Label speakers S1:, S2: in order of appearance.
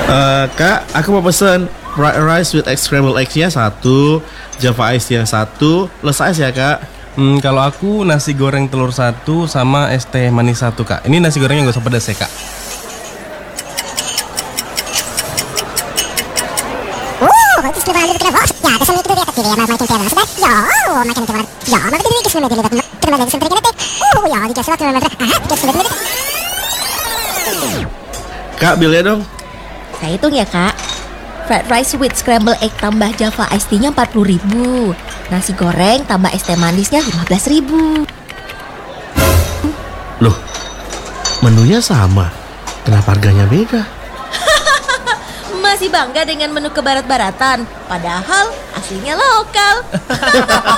S1: Kak, aku mau pesen fried rice with egg scrambled eggs-nya satu, Java Ice-nya satu, less ice ya kak.
S2: Kalau aku nasi goreng telur satu sama es teh manis satu kak. Ini nasi gorengnya gak usah pedas ya kak.
S1: Kak, bilnya dong.
S3: Saya hitung ya kak. Fried rice with scrambled egg tambah Java iced tea-nya 40.000. Nasi goreng tambah es teh manisnya 15.000.
S1: Loh, menunya sama, kenapa harganya beda?
S3: Masih bangga dengan menu kebarat-baratan, padahal aslinya lokal.